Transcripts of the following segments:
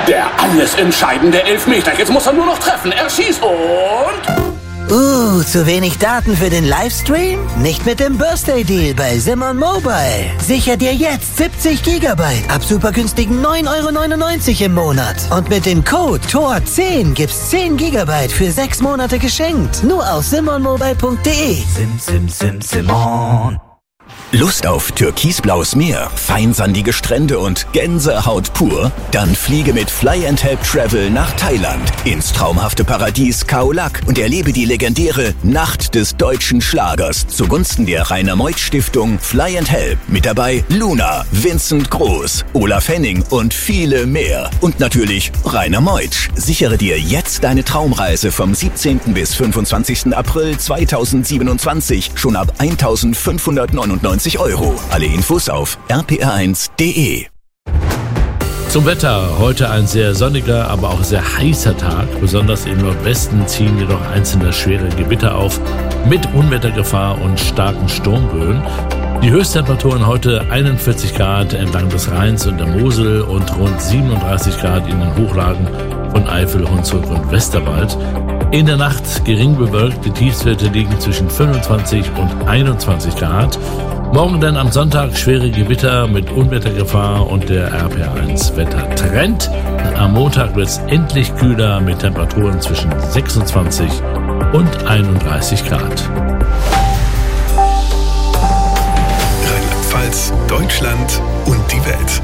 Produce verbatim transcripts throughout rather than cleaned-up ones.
Der alles entscheidende Elfmeter. Jetzt muss er nur noch treffen. Er schießt und... Uh, zu wenig Daten für den Livestream? Nicht mit dem Birthday Deal bei Simon Mobile. Sicher dir jetzt siebzig Gigabyte ab super günstigen neun Euro neunundneunzig im Monat. Und mit dem Code T O R zehn gibt's zehn Gigabyte für sechs Monate geschenkt. Nur auf simon mobile punkt de. Sim, sim, sim, Simon. Lust auf türkisblaues Meer, feinsandige Strände und Gänsehaut pur? Dann fliege mit Fly and Help Travel nach Thailand ins traumhafte Paradies Khao Lak und erlebe die legendäre Nacht des deutschen Schlagers zugunsten der Rainer Meuth Stiftung Fly and Help. Mit dabei Luna, Vincent Groß, Olaf Henning und viele mehr. Und natürlich Rainer Meuth. Sichere dir jetzt deine Traumreise vom siebzehnten bis fünfundzwanzigsten April zweitausendsiebenundzwanzig schon ab eintausendfünfhundertneunundneunzig Euro. Alle Infos auf r p r eins punkt de. Zum Wetter. Heute ein sehr sonniger, aber auch sehr heißer Tag. Besonders im Nordwesten ziehen jedoch einzelne schwere Gewitter auf mit Unwettergefahr und starken Sturmböen. Die Höchsttemperaturen heute einundvierzig Grad entlang des Rheins und der Mosel und rund siebenunddreißig Grad in den Hochlagen von Eifel, Hunsrück und Westerwald. In der Nacht gering bewölkt, die Tiefstwerte liegen zwischen fünfundzwanzig und einundzwanzig Grad. Morgen dann am Sonntag schwere Gewitter mit Unwettergefahr und der R P R eins Wettertrend. Am Montag wird es endlich kühler mit Temperaturen zwischen sechsundzwanzig und einunddreißig Grad. Rheinland-Pfalz, Deutschland und die Welt.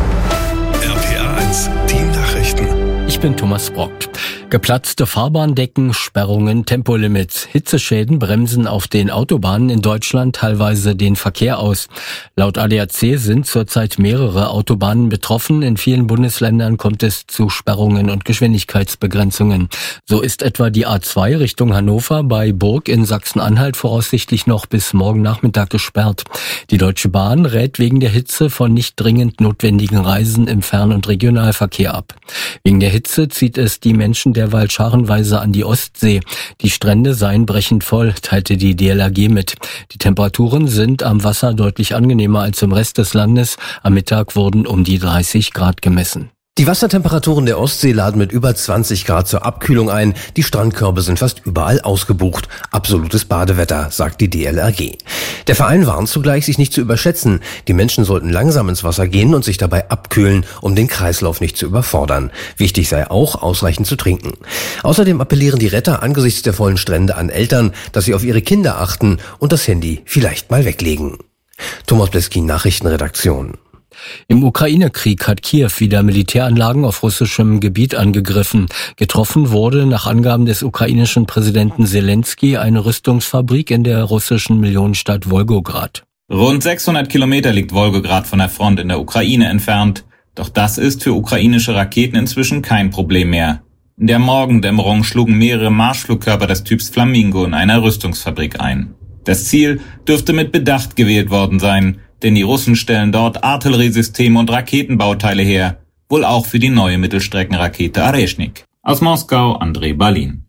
R P R eins, die Nachrichten. Ich bin Thomas Brock. Geplatzte Fahrbahndecken, Sperrungen, Tempolimits, Hitzeschäden bremsen auf den Autobahnen in Deutschland teilweise den Verkehr aus. Laut A D A C sind zurzeit mehrere Autobahnen betroffen. In vielen Bundesländern kommt es zu Sperrungen und Geschwindigkeitsbegrenzungen. So ist etwa die A zwei Richtung Hannover bei Burg in Sachsen-Anhalt voraussichtlich noch bis morgen Nachmittag gesperrt. Die Deutsche Bahn rät wegen der Hitze von nicht dringend notwendigen Reisen im Fern- und Regionalverkehr ab. Wegen der Hitze zieht es die Menschen derweil scharenweise an die Ostsee. Die Strände seien brechend voll, teilte die D L R G mit. Die Temperaturen sind am Wasser deutlich angenehmer als im Rest des Landes. Am Mittag wurden um die dreißig Grad gemessen. Die Wassertemperaturen der Ostsee laden mit über zwanzig Grad zur Abkühlung ein. Die Strandkörbe sind fast überall ausgebucht. Absolutes Badewetter, sagt die D L R G. Der Verein warnt zugleich, sich nicht zu überschätzen. Die Menschen sollten langsam ins Wasser gehen und sich dabei abkühlen, um den Kreislauf nicht zu überfordern. Wichtig sei auch, ausreichend zu trinken. Außerdem appellieren die Retter angesichts der vollen Strände an Eltern, dass sie auf ihre Kinder achten und das Handy vielleicht mal weglegen. Thomas Bleskin, Nachrichtenredaktion. Im Ukraine-Krieg hat Kiew wieder Militäranlagen auf russischem Gebiet angegriffen. Getroffen wurde nach Angaben des ukrainischen Präsidenten Zelensky eine Rüstungsfabrik in der russischen Millionenstadt Wolgograd. Rund sechshundert Kilometer liegt Wolgograd von der Front in der Ukraine entfernt. Doch das ist für ukrainische Raketen inzwischen kein Problem mehr. In der Morgendämmerung schlugen mehrere Marschflugkörper des Typs Flamingo in einer Rüstungsfabrik ein. Das Ziel dürfte mit Bedacht gewählt worden sein, denn die Russen stellen dort Artilleriesysteme und Raketenbauteile her, wohl auch für die neue Mittelstreckenrakete Areshnik. Aus Moskau, André Balin.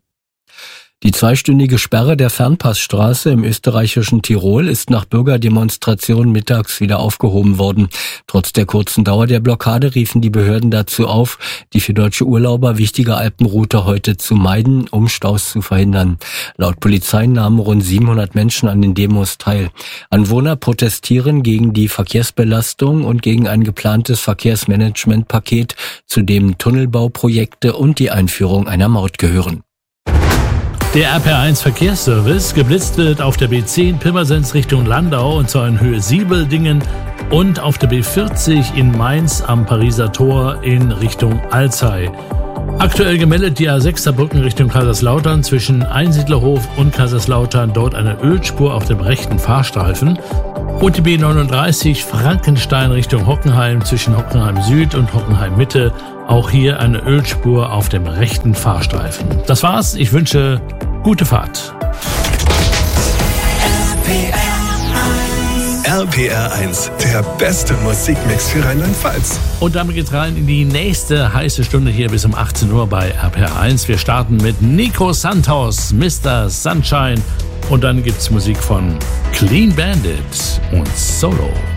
Die zweistündige Sperre der Fernpassstraße im österreichischen Tirol ist nach Bürgerdemonstrationen mittags wieder aufgehoben worden. Trotz der kurzen Dauer der Blockade riefen die Behörden dazu auf, die für deutsche Urlauber wichtige Alpenroute heute zu meiden, um Staus zu verhindern. Laut Polizei nahmen rund siebenhundert Menschen an den Demos teil. Anwohner protestieren gegen die Verkehrsbelastung und gegen ein geplantes Verkehrsmanagementpaket, zu dem Tunnelbauprojekte und die Einführung einer Maut gehören. Der R P R eins Verkehrsservice. Geblitzt wird auf der B zehn Pirmasens Richtung Landau und zwar in Höhe Siebeldingen und auf der B vierzig in Mainz am Pariser Tor in Richtung Alzey. Aktuell gemeldet die A sechs Saarbrücken Richtung Kaiserslautern zwischen Einsiedlerhof und Kaiserslautern, dort eine Ölspur auf dem rechten Fahrstreifen. Und die B neununddreißig Frankenstein Richtung Hockenheim zwischen Hockenheim Süd und Hockenheim Mitte. Auch hier eine Ölspur auf dem rechten Fahrstreifen. Das war's. Ich wünsche gute Fahrt. R P R eins, der beste Musikmix für Rheinland-Pfalz. Und damit geht's rein in die nächste heiße Stunde hier bis um achtzehn Uhr bei R P R eins. Wir starten mit Nico Santos, Mister Sunshine. Und dann gibt's Musik von Clean Bandit und Solo.